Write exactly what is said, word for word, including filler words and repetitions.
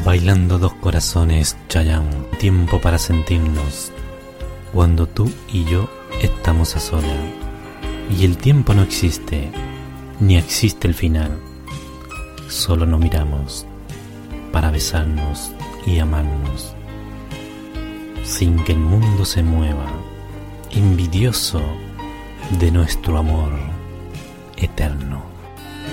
Bailando dos corazones, Chayanne, tiempo para sentirnos. Cuando tú y yo estamos a solas. Y el tiempo no existe, ni existe el final. Solo nos miramos para besarnos y amarnos. Sin que el mundo se mueva, envidioso de nuestro amor eterno.